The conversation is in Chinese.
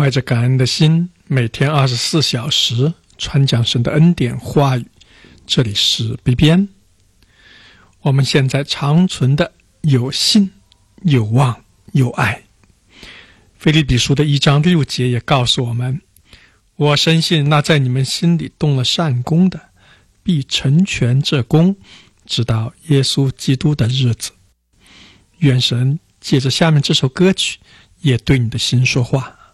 怀着感恩的心，每天24小时传讲神的恩典话语。这里是B边。我们现在长存的有信、有望、有爱。腓立比书的1章6节也告诉我们，我深信那在你们心里动了善功的，必成全这功，直到耶稣基督的日子。愿神借着下面这首歌曲也对你的心说话。